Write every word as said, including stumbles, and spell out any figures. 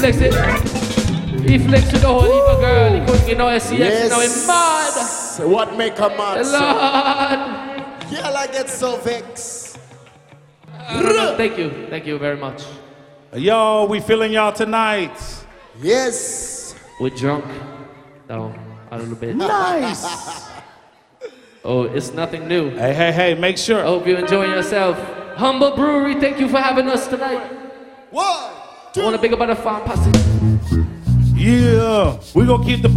flex it. He flexed with the whole heap of girl. He couldn't get no S C X, Yes. you know, he's mad. What make a mad? Lord. Girl, I get so vexed. Uh, thank you, thank you very much. Yo, we feeling y'all tonight. Yes. We're drunk, though, a little bit. Nice. Oh, it's nothing new. Hey, hey, hey, make sure. I hope you're enjoying yourself. Humble Brewery, thank you for having us tonight. One, two. I want to big up on the farm posse. Yeah, we gonna keep the